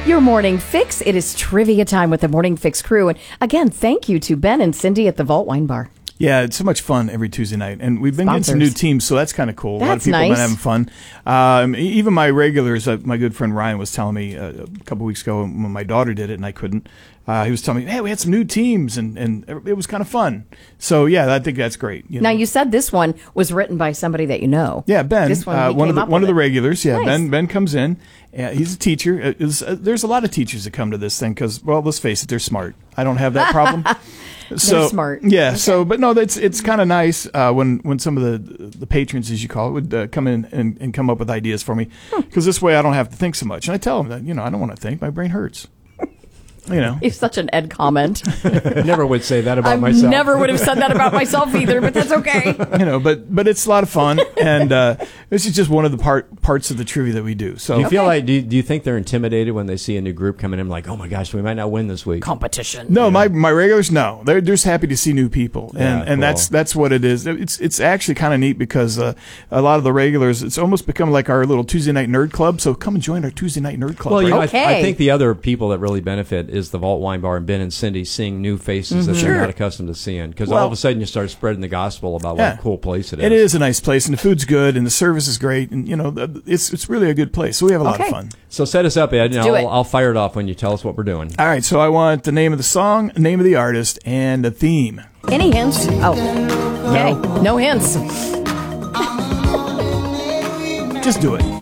Your Morning Fix. It is trivia time with the Morning Fix crew. And again, thank you to Ben and Cindy at the Vault Wine Bar. Yeah, it's so much fun every Tuesday night. And we've been getting some new teams, so that's kind of cool. A lot of people have been having fun. Even my regulars, my good friend Ryan was telling me a couple weeks ago when my daughter did it and I couldn't. He was telling me, hey, we had some new teams, and it was kind of fun. So, yeah, I think that's great. Now, you said this one was written by somebody that you know. Yeah, Ben, this one, one of the regulars. Yeah, nice. Ben comes in. He's a teacher. There's a lot of teachers that come to this thing because, well, let's face it, they're smart. I don't have that problem. They're smart. Yeah. Okay. So, but no, it's kind of nice when some of the patrons, as you call it, would come in and come up with ideas for me because this way I don't have to think so much. And I tell them that I don't want to think. My brain hurts. It's such an Ed comment. Never would say that about myself. Never would have said that about myself either, but that's okay. But it's a lot of fun, and this is just one of the parts of the trivia that we do. So, do you feel like do you think they're intimidated when they see a new group coming in? Like, oh my gosh, we might not win this week. Competition. No, my regulars, no, they're just happy to see new people, and cool. that's what it is. It's actually kind of neat because a lot of the regulars, it's almost become like our little Tuesday night nerd club. So come and join our Tuesday night nerd club. Well, right? I think the other people that really benefit is the Vault Wine Bar and Ben and Cindy seeing new faces that they're not accustomed to seeing. Because all of a sudden you start spreading the gospel about what a cool place it is. It is a nice place, and the food's good, and the service is great, and it's really a good place. So we have a lot of fun. So set us up, Ed. I'll fire it off when you tell us what we're doing. All right. So I want the name of the song, name of the artist, and a theme. Any hints? Oh, okay. No hints. Just do it.